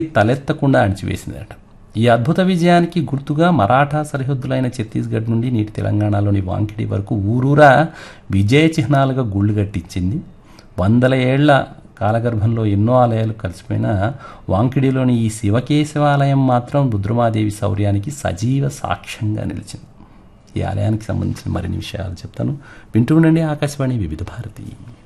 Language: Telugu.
తలెత్తకుండా అణిచివేసిందట. ఈ అద్భుత విజయానికి గుర్తుగా మరాఠా సరిహద్దులైన ఛత్తీస్గఢ్ నుండి నేటి తెలంగాణలోని వాంకిడి వరకు ఊరూరా విజయ చిహ్నాలుగా గుళ్ళు కట్టించింది. వందల ఏళ్ల కాలగర్భంలో ఎన్నో ఆలయాలు కలిసిపోయిన వాంకిడిలోని ఈ శివకేశవాలయం మాత్రం రుద్రమాదేవి శౌర్యానికి సజీవ సాక్ష్యంగా నిలిచింది. ఈ ఆలయానికి సంబంధించిన మరిన్ని విషయాలు చెప్తాను, వింటూ ఉండండి. ఆకాశవాణి వివిధ భారతి.